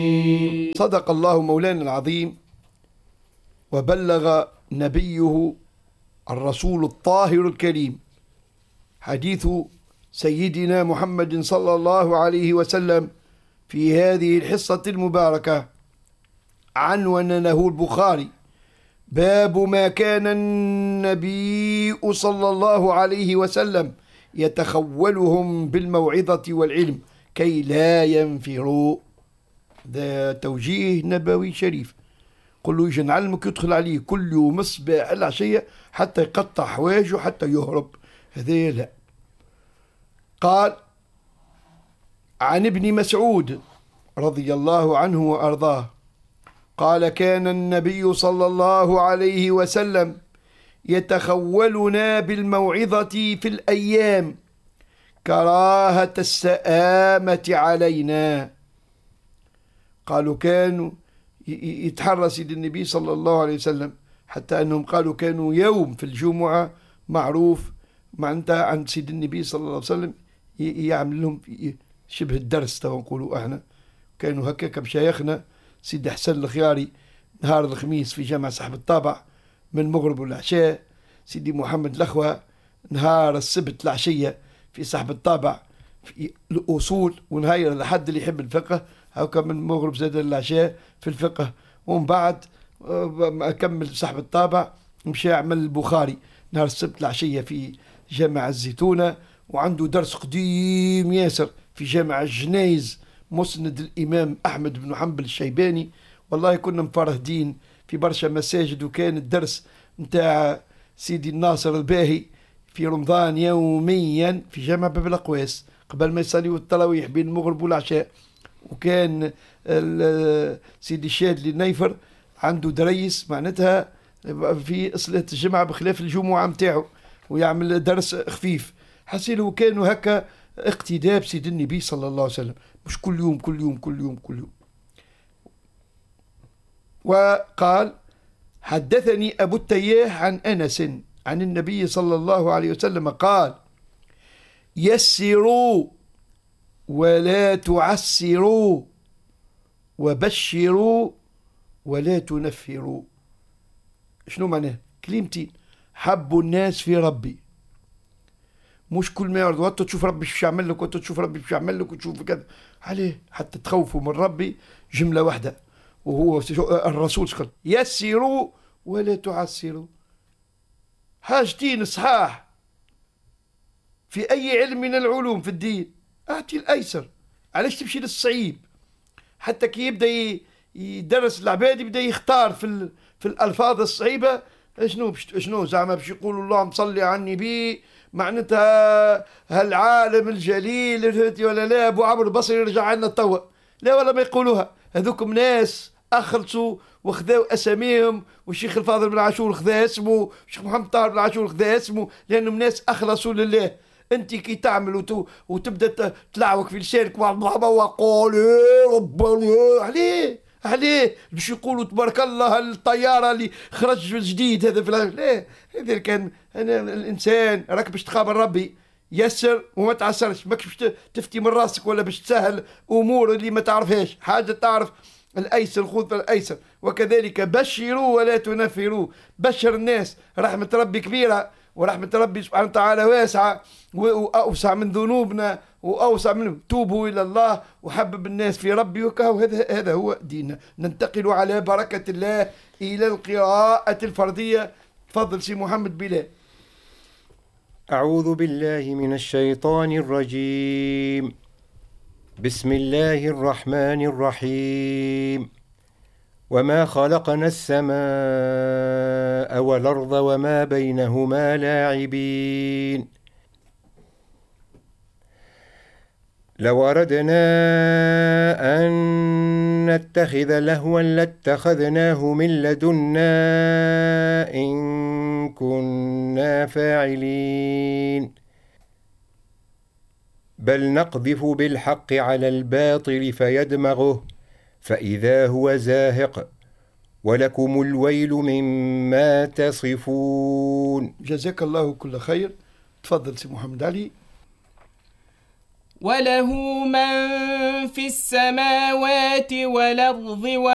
صدق الله مولانا العظيم وبلغ نبيه الرسول الطاهر الكريم. حديث سيدنا محمد صلى الله عليه وسلم في هذه الحصة المباركة عنونه البخاري: باب ما كان النبي صلى الله عليه وسلم يتخولهم بالموعظة والعلم كي لا ينفروا. ذا توجيه نبوي شريف. قل له يجي نعلمك يدخل عليه كل يوم الصباح العشية حتى يقطع حواجه حتى يهرب. هذا لا. قال: عن ابن مسعود رضي الله عنه وأرضاه قال: كان النبي صلى الله عليه وسلم يتخولنا بالموعظة في الأيام كراهة السآمة علينا. قالوا كانوا يتحرى سيد النبي صلى الله عليه وسلم حتى أنهم قالوا كانوا يوم في الجمعة معروف معناتها عند سيد النبي صلى الله عليه وسلم يعمل لهم شبه الدرس تو نقولوا احنا. كانوا هكاك بشيخنا سيدي حسن الخياري نهار الخميس في جامع صاحب الطابع من المغرب والعشاء، سيدي محمد الأخوة نهار السبت العشية في صاحب الطابع في الأصول، ونهاية لحد اللي يحب الفقه هكا من المغرب زاد العشاء في الفقه، ومن بعد أكمل صاحب الطابع مشى يعمل البخاري نهار السبت العشية في جامع الزيتونة، وعنده درس قديم ياسر في جامع الجنايز مسند الإمام أحمد بن حنبل الشيباني. والله كنا مفرهدين في برشا مساجد، وكان الدرس نتاع سيدي الناصر الباهي في رمضان يوميا في جامع باب الأقواس قبل ما يصلي التراويح بين المغرب والعشاء. وكان سيدي الشادلي النيفر عنده دريس معناتها في صلاة الجمعة بخلاف الجمعة متاعه ويعمل درس خفيف. حسيلو كانوا هكا اقتداء بسيد النبي صلى الله عليه وسلم، مش كل يوم كل يوم كل يوم كل يوم. وقال: حدثني أبو التياح عن أنس عن النبي صلى الله عليه وسلم قال: يسروا ولا تعسروا وبشروا ولا تنفروا. شنو معناه؟ كلمتين: حبوا الناس في ربي، مش كل ما يعرض وانت تشوف ربي شو يعمل لك وانت تشوف ربي شو يعمل لك وتشوف كذا عليه حتى تخوفوا من ربي. جملة واحدة وهو الرسول قال: يسروا ولا تعسروا. حاجتين صحاح في أي علم من العلوم في الدين، أعطي الأيسر. علاش تمشي للصعيب؟ حتى كي يبدأ يدرس العباد يبدأ يختار في الألفاظ الصعيبة. شنو زعما باش يقولوا اللهم صل على النبي معناتها هالعالم الجليل ولا لا ابو عمرو البصري يرجع لنا توا؟ لا ولا ما يقولوها. هذوكم ناس اخلصوا وخذاو اساميهم، والشيخ الفاضل بن عاشور خذا اسمه، والشيخ محمد طاهر بن عاشور خذا اسمه، لانهم ناس اخلصوا لله. انت كي تعمل وتبدا تلعوك في لسانك وقول ربنا عليه باش يقولوا تبارك الله الطياره اللي خرج جديد هذا في لا. هذا كان انا الانسان راك باش تقابل ربي يسر وما تعسرش، ماكش باش تفتي من راسك ولا باش تسهل امور اللي ما تعرفهاش. حاجه تعرف الايسر خذ الايسر. وكذلك بشروا ولا تنفروا، بشر الناس. رحمه ربي كبيره ورحمة ربي سبحانه وتعالى واسعة وأوسع من ذنوبنا وأوسع من توبوا إلى الله وحبب الناس في ربي هذا هو ديننا. ننتقل على بركة الله إلى القراءة الفردية. تفضل سي محمد بلال. أعوذ بالله من الشيطان الرجيم. بسم الله الرحمن الرحيم. وما خلقنا السماء والأرض وما بينهما لاعبين. لو أردنا أن نتخذ لهوا لاتخذناه من لدنا إن كنا فاعلين. بل نقذف بالحق على الباطل فيدمغه فإذا هو زاهق ولكم الويل مما تصفون. جزاك الله كل خير. تفضل سي محمد علي. وله من في السماوات والأرض